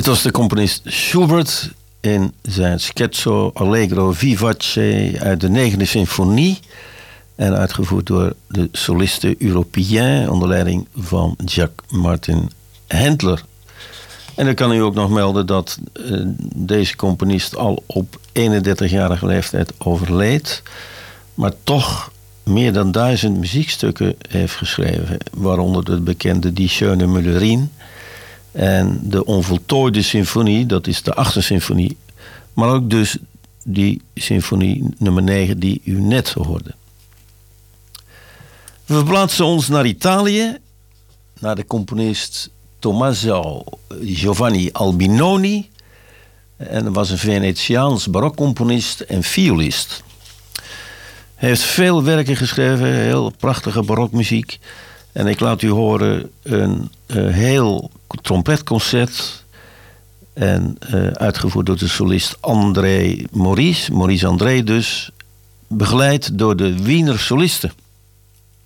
Het was de componist Schubert in zijn scherzo Allegro Vivace uit de 9e symfonie en uitgevoerd door de soliste Européen onder leiding van Jacques Martin Händler. En ik kan u ook nog melden dat deze componist al op 31-jarige leeftijd overleed, maar toch meer dan 1000 muziekstukken heeft geschreven, waaronder de bekende Die Schöne Müllerin en de onvoltooide symfonie, dat is de 8e symfonie, maar ook dus die symfonie nummer 9 die u net hoorde. We verplaatsen ons naar Italië, naar de componist Tommaso Giovanni Albinoni. En dat was een Venetiaans barokcomponist en violist. Hij heeft veel werken geschreven, heel prachtige barokmuziek. En ik laat u horen een heel trompetconcert. En uitgevoerd door de solist Maurice André dus. Begeleid door de Wiener solisten.